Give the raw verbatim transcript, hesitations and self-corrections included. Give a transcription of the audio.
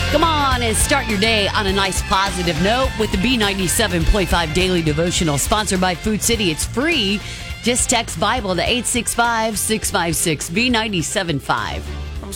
Come on and start your day on a nice positive note with the B ninety-seven point five Daily Devotional, sponsored by Food City. It's free. Just text Bible to eight six five, six five six, B nine seven five.